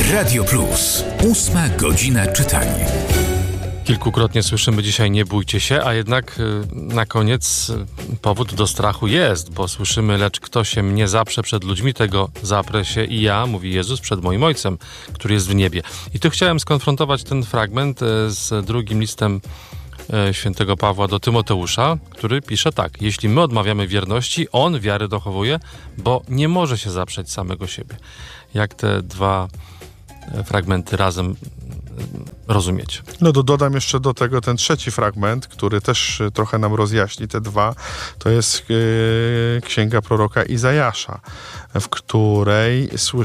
Radio Plus. 8 godzina czytania. Kilkukrotnie słyszymy dzisiaj nie bójcie się, a jednak na koniec powód do strachu jest, bo słyszymy, lecz kto się mnie zaprze przed ludźmi, tego zaprę się i ja, mówi Jezus, przed moim Ojcem, który jest w niebie. I tu chciałem skonfrontować ten fragment z drugim listem świętego Pawła do Tymoteusza, który pisze tak: jeśli my odmawiamy wierności, on wiary dochowuje, bo nie może się zaprzeć samego siebie. Jak te dwa fragmenty razem rozumieć? No dodam jeszcze do tego ten trzeci fragment, który też trochę nam rozjaśni te dwa. To jest księga proroka Izajasza, w której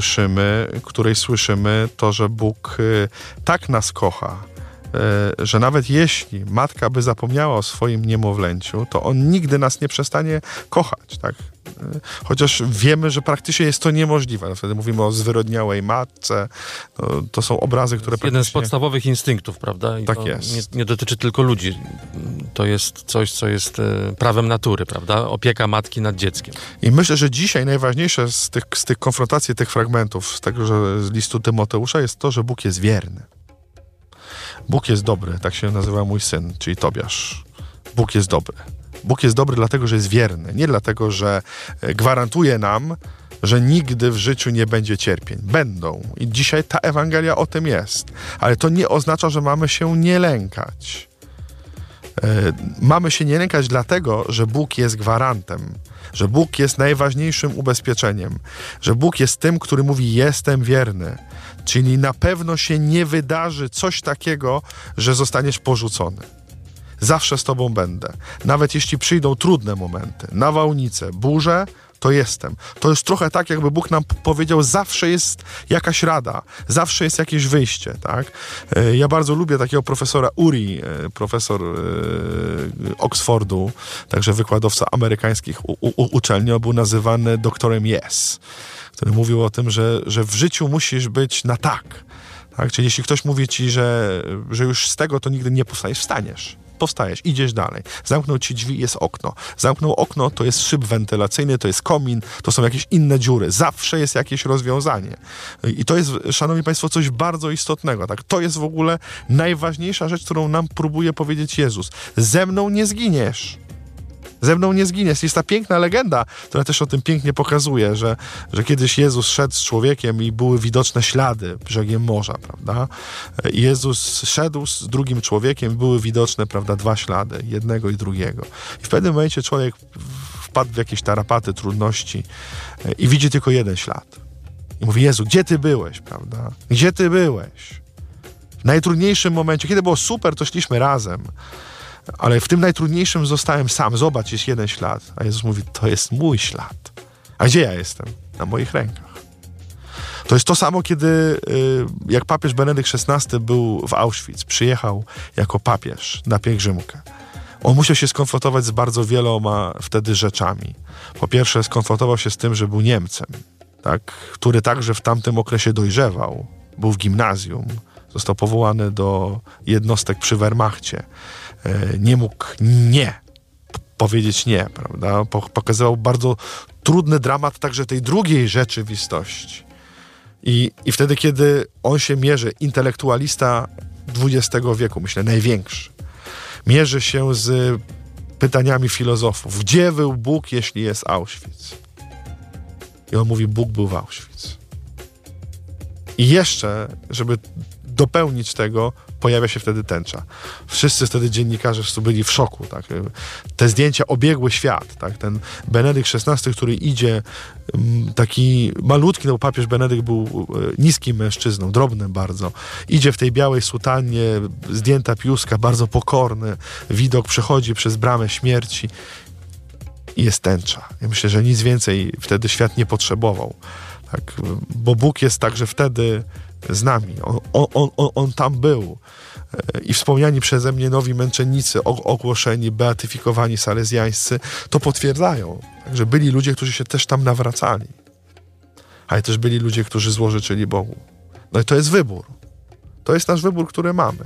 słyszymy to, że Bóg tak nas kocha, że nawet jeśli matka by zapomniała o swoim niemowlęciu, to On nigdy nas nie przestanie kochać, tak? Chociaż wiemy, że praktycznie jest to niemożliwe. Wtedy mówimy o zwyrodniałej matce. To są obrazy, które jeden z podstawowych instynktów, prawda? I tak to jest. Nie dotyczy tylko ludzi. To jest coś, co jest prawem natury, prawda? Opieka matki nad dzieckiem. I myślę, że dzisiaj najważniejsze z tych konfrontacji, tych fragmentów, z tego, że z listu Tymoteusza, jest to, że Bóg jest wierny. Bóg jest dobry, tak się nazywa mój syn, czyli Tobiasz. Bóg jest dobry. Bóg jest dobry dlatego, że jest wierny. Nie dlatego, że gwarantuje nam, że nigdy w życiu nie będzie cierpień. Będą. I dzisiaj ta Ewangelia o tym jest. Ale to nie oznacza, że mamy się nie lękać. Mamy się nie lękać dlatego, że Bóg jest gwarantem. Że Bóg jest najważniejszym ubezpieczeniem. Że Bóg jest tym, który mówi: jestem wierny. Czyli na pewno się nie wydarzy coś takiego, że zostaniesz porzucony. Zawsze z tobą będę. Nawet jeśli przyjdą trudne momenty, nawałnice, burze, to jestem. To jest trochę tak, jakby Bóg nam powiedział: zawsze jest jakaś rada, zawsze jest jakieś wyjście, tak? Ja bardzo lubię takiego profesora Uri, profesor Oxfordu, także wykładowca amerykańskich uczelni. On był nazywany doktorem Yes, który mówił o tym, że w życiu musisz być na tak. Czyli jeśli ktoś mówi ci, że już z tego to nigdy nie powstajesz, powstajesz, idziesz dalej. Zamknął ci drzwi, jest okno. Zamknął okno, to jest szyb wentylacyjny, to jest komin, to są jakieś inne dziury. Zawsze jest jakieś rozwiązanie. I to jest, szanowni państwo, coś bardzo istotnego. Tak? To jest w ogóle najważniejsza rzecz, którą nam próbuje powiedzieć Jezus. Ze mną nie zginiesz. Ze mną nie zginiesz. Jest ta piękna legenda, która też o tym pięknie pokazuje, że kiedyś Jezus szedł z człowiekiem i były widoczne ślady brzegiem morza, prawda? I Jezus szedł z drugim człowiekiem i były widoczne, prawda, dwa ślady, jednego i drugiego. I w pewnym momencie człowiek wpadł w jakieś tarapaty, trudności i widzi tylko jeden ślad. I mówi: Jezu, gdzie Ty byłeś, prawda? Gdzie Ty byłeś? W najtrudniejszym momencie, kiedy było super, to szliśmy razem. Ale w tym najtrudniejszym zostałem sam. Zobacz, jest jeden ślad. A Jezus mówi: to jest mój ślad. A gdzie ja jestem? Na moich rękach. To jest to samo, kiedy jak papież Benedykt XVI był w Auschwitz, przyjechał jako papież na pielgrzymkę. On musiał się skonfrontować z bardzo wieloma wtedy rzeczami. Po pierwsze, skonfrontował się z tym, że był Niemcem, tak? Który także w tamtym okresie dojrzewał. Był w gimnazjum. Został powołany do jednostek przy Wehrmachcie. Nie mógł powiedzieć nie, prawda? Pokazywał bardzo trudny dramat także tej drugiej rzeczywistości. I wtedy, kiedy on się mierzy, intelektualista XX wieku, myślę, największy, mierzy się z pytaniami filozofów. Gdzie był Bóg, jeśli jest Auschwitz? I on mówi: Bóg był w Auschwitz. I jeszcze, żeby dopełnić tego, pojawia się wtedy tęcza. Wszyscy wtedy dziennikarze byli w szoku. Tak? Te zdjęcia obiegły świat. Tak? Ten Benedykt XVI, który idzie, taki malutki, no papież Benedykt był niskim mężczyzną, drobnym bardzo. Idzie w tej białej sutannie, zdjęta piuska, bardzo pokorny. Widok przechodzi przez bramę śmierci i jest tęcza. Ja myślę, że nic więcej wtedy świat nie potrzebował. Tak? Bo Bóg jest także wtedy z nami. On tam był. I wspomniani przeze mnie nowi męczennicy, ogłoszeni, beatyfikowani salezjańscy, to potwierdzają. Także byli ludzie, którzy się też tam nawracali. Ale też byli ludzie, którzy złożyczyli Bogu. No i to jest wybór. To jest nasz wybór, który mamy.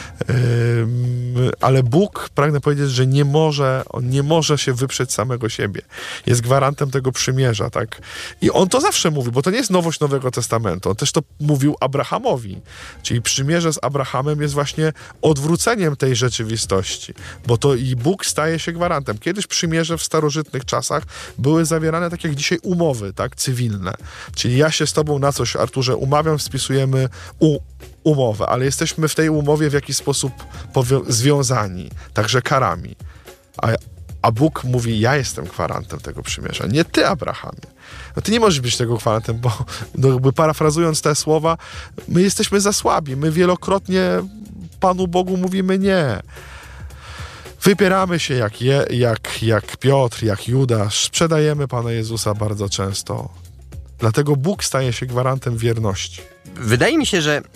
Ale Bóg, pragnę powiedzieć, że on nie może się wyprzeć samego siebie. Jest gwarantem tego przymierza, tak? I on to zawsze mówi, bo to nie jest nowość Nowego Testamentu. On też to mówił Abrahamowi. Czyli przymierze z Abrahamem jest właśnie odwróceniem tej rzeczywistości, bo to i Bóg staje się gwarantem. Kiedyś przymierze w starożytnych czasach były zawierane tak jak dzisiaj umowy, tak? Cywilne. Czyli ja się z tobą na coś, Arturze, umawiam, spisujemy umowę, ale jesteśmy w tej umowie w jakiś sposób związani, także karami. A Bóg mówi, ja jestem gwarantem tego przymierza, nie ty, Abrahamie. No ty nie możesz być tego gwarantem, bo jakby parafrazując te słowa, my jesteśmy za słabi, my wielokrotnie Panu Bogu mówimy nie. Wypieramy się jak Piotr, jak Judasz, sprzedajemy Pana Jezusa bardzo często. Dlatego Bóg staje się gwarantem wierności. Wydaje mi się, że